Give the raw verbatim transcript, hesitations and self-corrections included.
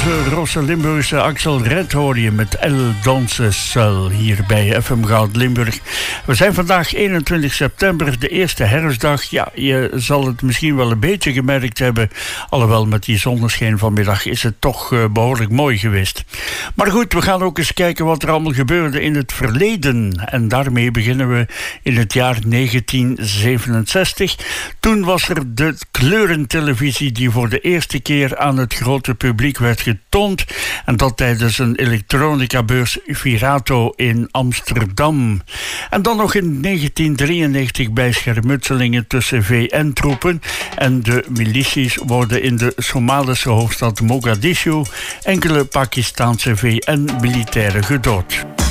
De Rosse Limburgse Axel Red hoor je met El Danse Seul hier bij F M Goud Limburg. We zijn vandaag eenentwintig september, de eerste herfstdag. Ja, je zal het misschien wel een beetje gemerkt hebben. Alhoewel met die zonneschijn vanmiddag is het toch uh, behoorlijk mooi geweest. Maar goed, we gaan ook eens kijken wat er allemaal gebeurde in het verleden. En daarmee beginnen we in het jaar negentien zevenenzestig. Toen was er de kleurentelevisie die voor de eerste keer aan het grote publiek werd getoond. En dat tijdens een elektronica-beurs Virato in Amsterdam. En dan nog in negentien drieënnegentig bij schermutselingen tussen V N-troepen en de milities worden in de Somalische hoofdstad Mogadishu enkele Pakistaanse V N-militairen gedood.